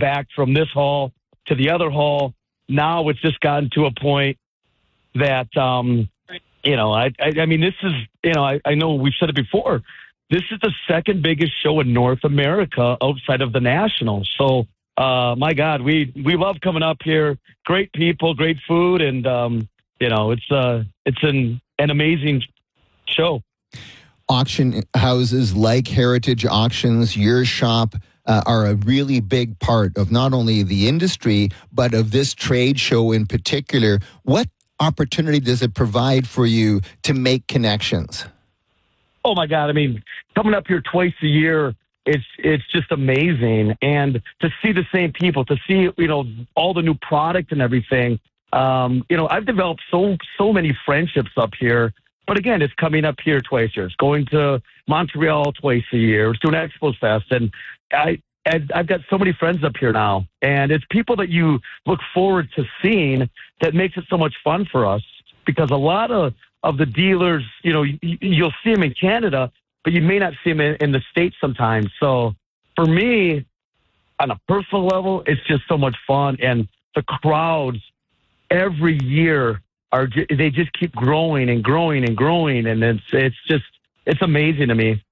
back from this hall to the other hall. Now it's just gotten to a point that, I mean, this is, I know we've said it before. This is the second biggest show in North America outside of the National. So, my God, we love coming up here. Great people, great food, and it's an amazing show. Auction houses like Heritage Auctions, your shop, are a really big part of not only the industry, but of this trade show in particular. What opportunity does it provide for you to make connections? Oh, my God. I mean, coming up here twice a year, it's just amazing. And to see the same people, to see, all the new product and everything. I've developed so many friendships up here. But again, it's coming up here twice a year. It's going to Montreal twice a year. It's doing Expo Fest. And I've got so many friends up here now. And it's people that you look forward to seeing that makes it so much fun for us. Because a lot of the dealers, you'll see them in Canada, but you may not see them in the States sometimes. So for me, on a personal level, it's just so much fun. And the crowds every year, they just keep growing and growing and growing, and it's amazing to me.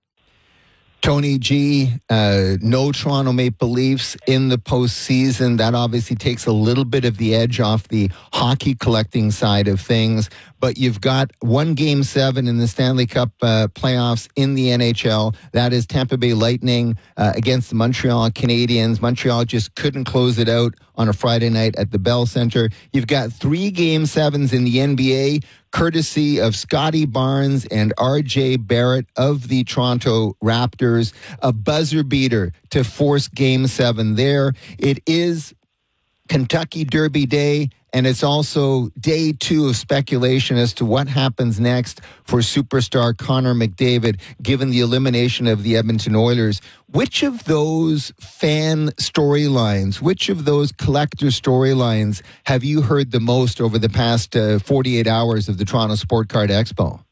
Tony G, no Toronto Maple Leafs in the postseason. That obviously takes a little bit of the edge off the hockey collecting side of things. But you've got one Game 7 in the Stanley Cup playoffs in the NHL. That is Tampa Bay Lightning against the Montreal Canadiens. Montreal just couldn't close it out on a Friday night at the Bell Center. You've got 3 Game 7s in the NBA, courtesy of Scotty Barnes and R.J. Barrett of the Toronto Raptors. A buzzer beater to force Game 7 there. It is Kentucky Derby Day, and it's also day 2 of speculation as to what happens next for superstar Connor McDavid, given the elimination of the Edmonton Oilers. Which of those fan storylines, which of those collector storylines have you heard the most over the past 48 hours of the Toronto Sport Card Expo?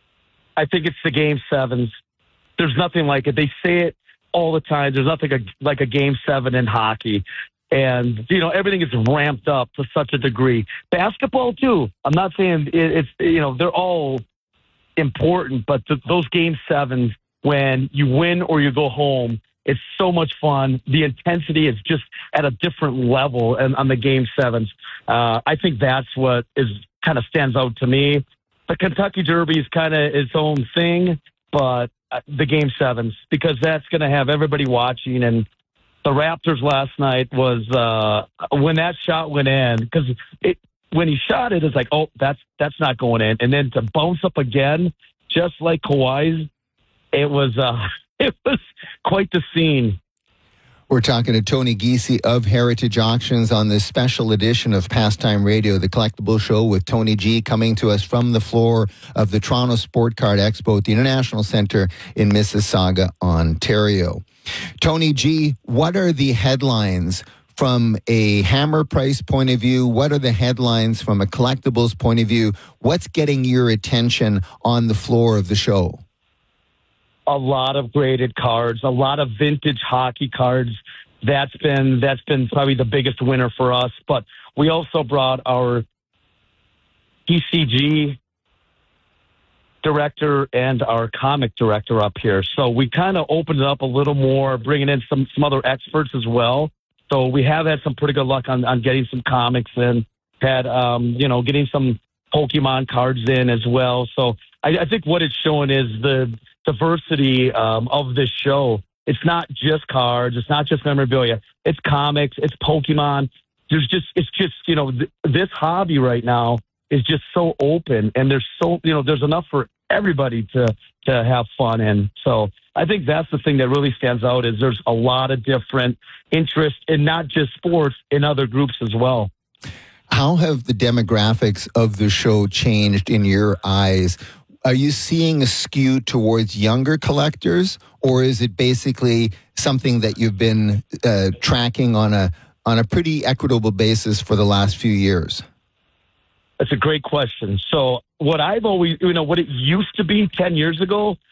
I think it's the Game 7s. There's nothing like it. They say it all the time. There's nothing like a Game 7 in hockey. And, everything is ramped up to such a degree. Basketball, too. I'm not saying it's they're all important, but those Game 7s, when you win or you go home, it's so much fun. The intensity is just at a different level on the Game 7s. I think that's what kind of stands out to me. The Kentucky Derby is kind of its own thing, but the Game 7s, because that's going to have everybody watching. And the Raptors last night was when that shot went in, because when he shot it, it's like, oh, that's not going in, and then to bounce up again, just like Kawhi's, it was quite the scene. We're talking to Tony Giese of Heritage Auctions on this special edition of Pastime Radio, the collectible show with Tony G, coming to us from the floor of the Toronto Sport Card Expo at the International Centre in Mississauga, Ontario. Tony G, what are the headlines from a hammer price point of view? What are the headlines from a collectibles point of view? What's getting your attention on the floor of the show? A lot of graded cards, a lot of vintage hockey cards. That's been probably the biggest winner for us. But we also brought our PCG director and our comic director up here. So we kind of opened it up a little more, bringing in some other experts as well. So we have had some pretty good luck on getting some comics in, getting some Pokemon cards in as well. So I think what it's showing is the diversity of this show. It's not just cards. It's not just memorabilia. It's comics. It's Pokemon. This hobby right now is just so open, and there's enough for everybody to have fun in. So I think that's the thing that really stands out is there's a lot of different interest in not just sports, in other groups as well. How have the demographics of the show changed in your eyes? Are you seeing a skew towards younger collectors, or is it basically something that you've been tracking on a pretty equitable basis for the last few years? That's a great question. So what I've always, what it used to be 10 years ago